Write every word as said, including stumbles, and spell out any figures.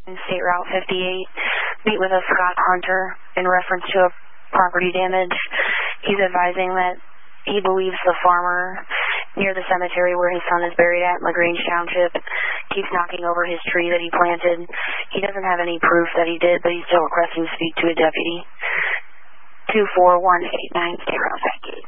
State Route fifty-eight. Meet with a Scott Hunter in reference to a property damage. He's advising that he believes the farmer near the cemetery where his son is buried at in LaGrange Township keeps knocking over his tree that he planted. He doesn't have any proof that he did, but he's still requesting to speak to a deputy. two four one eight nine zero.